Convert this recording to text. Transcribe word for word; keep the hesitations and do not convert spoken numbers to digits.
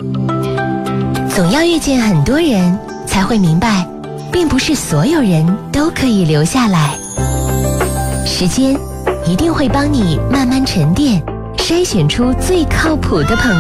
总要遇见很多人，才会明白，并不是所有人都可以留下来。时间一定会帮你慢慢沉淀，筛选出最靠谱的朋友。